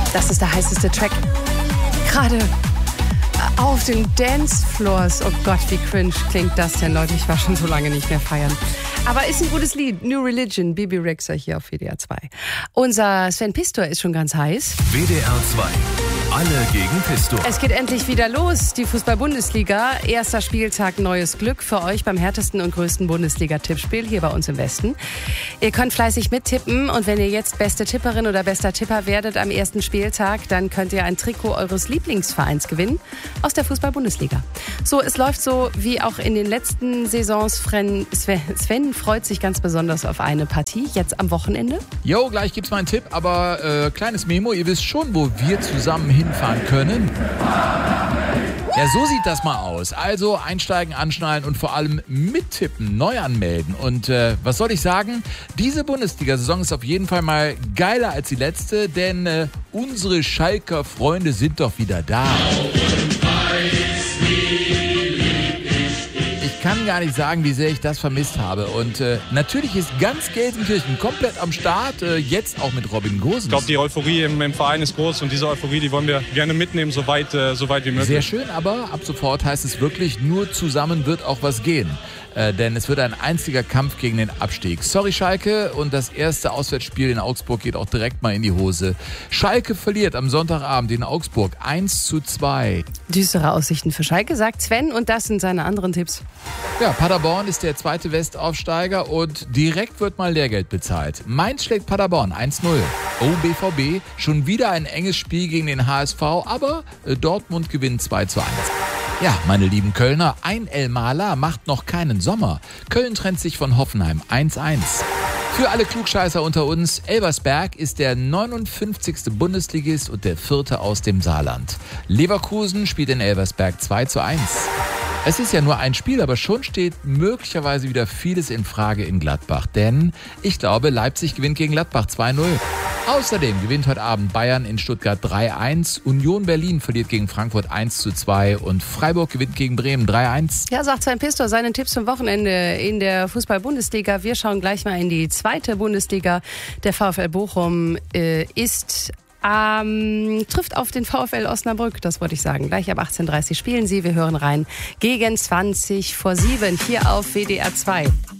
Das ist der heißeste Track. Gerade auf den Dancefloors. Oh Gott, wie cringe klingt das denn, Leute? Ich war schon so lange nicht mehr feiern. Aber ist ein gutes Lied. New Religion, Bibi Rexha hier auf WDR 2. Unser Sven Pistor ist schon ganz heiß. WDR 2. Alle gegen Pistor. Es geht endlich wieder los, die Fußball-Bundesliga. Erster Spieltag, neues Glück für euch beim härtesten und größten Bundesliga-Tippspiel hier bei uns im Westen. Ihr könnt fleißig mittippen und wenn ihr jetzt beste Tipperin oder bester Tipper werdet am ersten Spieltag, dann könnt ihr ein Trikot eures Lieblingsvereins gewinnen aus der Fußball-Bundesliga. So, es läuft so wie auch in den letzten Saisons. Sven freut sich ganz besonders auf eine Partie, jetzt am Wochenende. Jo, gleich gibt's mal einen Tipp, aber kleines Memo, ihr wisst schon, wo wir zusammen hinfahren können. Ja, so sieht das mal aus. Also einsteigen, anschnallen und vor allem mittippen, neu anmelden. Und was soll ich sagen? Diese Bundesliga-Saison ist auf jeden Fall mal geiler als die letzte, denn unsere Schalker Freunde sind doch wieder da. Ich kann gar nicht sagen, wie sehr ich das vermisst habe. Und natürlich ist ganz Gelsenkirchen komplett am Start, jetzt auch mit Robin Gosens. Ich glaube, die Euphorie im Verein ist groß und diese Euphorie, die wollen wir gerne mitnehmen, so weit wie möglich. Sehr schön, aber ab sofort heißt es wirklich, nur zusammen wird auch was gehen. Denn es wird ein einziger Kampf gegen den Abstieg. Sorry Schalke, und das erste Auswärtsspiel in Augsburg geht auch direkt mal in die Hose. Schalke verliert am Sonntagabend in Augsburg 1:2. Düstere Aussichten für Schalke, sagt Sven, und das sind seine anderen Tipps. Ja, Paderborn ist der zweite Westaufsteiger und direkt wird mal Lehrgeld bezahlt. Mainz schlägt Paderborn 1:0. Oh, BVB, schon wieder ein enges Spiel gegen den HSV, aber Dortmund gewinnt 2:1. Ja, meine lieben Kölner, ein El Maler macht noch keinen Sommer. Köln trennt sich von Hoffenheim 1:1. Für alle Klugscheißer unter uns, Elversberg ist der 59. Bundesligist und der 4. aus dem Saarland. Leverkusen spielt in Elversberg 2:1. Es ist ja nur ein Spiel, aber schon steht möglicherweise wieder vieles in Frage in Gladbach. Denn ich glaube, Leipzig gewinnt gegen Gladbach 2:0. Außerdem gewinnt heute Abend Bayern in Stuttgart 3:1, Union Berlin verliert gegen Frankfurt 1:2 und Freiburg gewinnt gegen Bremen 3:1. Ja, sagt Sven Pistor seine Tipps zum Wochenende in der Fußball-Bundesliga. Wir schauen gleich mal in die zweite Bundesliga. Der VfL Bochum trifft auf den VfL Osnabrück, das wollte ich sagen. Gleich ab 18:30 spielen sie. Wir hören rein gegen 20 vor 7 hier auf WDR 2.